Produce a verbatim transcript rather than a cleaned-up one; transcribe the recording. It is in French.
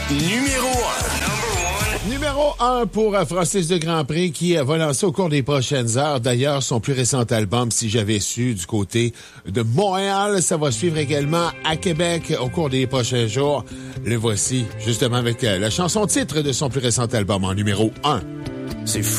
Numéro un. Numéro un pour Francis de Grandpré qui va lancer au cours des prochaines heures. D'ailleurs, son plus récent album, Si j'avais su, du côté de Montréal. Ça va suivre également à Québec au cours des prochains jours. Le voici, justement, avec la chanson titre de son plus récent album en numéro un. C'est fou.